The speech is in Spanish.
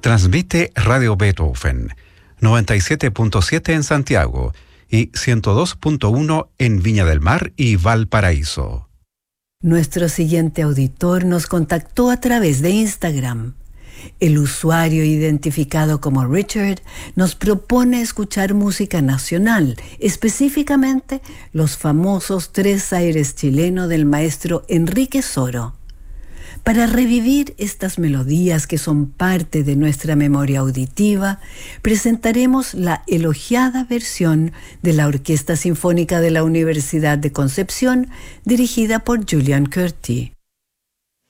Transmite Radio Beethoven, 97.7 en Santiago y 102.1 en Viña del Mar y Valparaíso. Nuestro siguiente auditor nos contactó a través de Instagram. El usuario identificado como Richard nos propone escuchar música nacional, específicamente los famosos Tres Aires chileno del maestro Enrique Soro. Para revivir estas melodías que son parte de nuestra memoria auditiva, presentaremos la elogiada versión de la Orquesta Sinfónica de la Universidad de Concepción, dirigida por Julian Curti.